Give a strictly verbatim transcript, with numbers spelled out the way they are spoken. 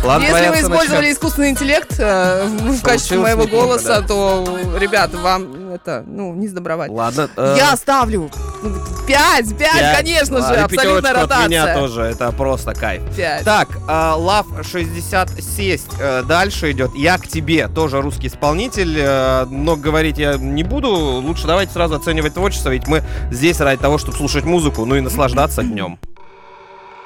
Ладно, Если твоя вы оценочка. использовали искусственный интеллект э, в качестве Получилось моего неплохо, голоса, да. то, ребята, вам это, ну, не сдобровать. Ладно. э, Я ставлю пять, пять, пять. конечно же, Ладно, и абсолютная пятерочку от меня ротация. тоже, это просто кайф. Пять. Так, Лав шестьдесят сесть э, дальше идет. Я к тебе, тоже русский исполнитель, э, но говорить я не буду. Лучше давайте сразу оценивать творчество, ведь мы здесь ради того, чтобы слушать музыку, ну и наслаждаться днем.